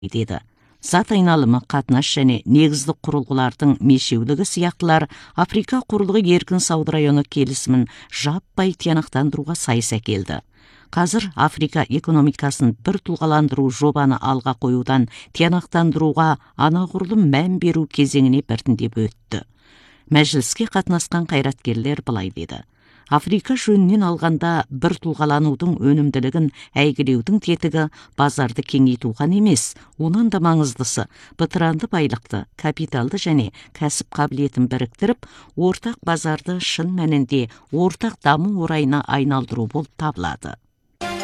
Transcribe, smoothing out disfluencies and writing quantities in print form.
деді. Зат айналымы, қатынас және негіздік құрылғылардың мешеулігі сияқтылар Африка құрлығы еркін сауда районы келісімін жаппай тиянақтандыруға сайыс әкелді. Қазір Африка экономикасын бір тұлғаландыру жобаны алға қоюдан тиянақтандыруға анағұрлым мән беру кезеңіне біртіндеп өтті. Мәжіліске қатынасқан қайраткерлер былай деді. Африка жөнінен алғанда бір тұлғаланудың өнімділігін әйгілеудің тетігі базарды кеңейту ғана емес, онан да маңыздысы бытыранды байлықты, капиталды және кәсіп қабілетін біріктіріп, ортақ базарды шын мәнінде ортақ даму орайына айналдыру болып табылады.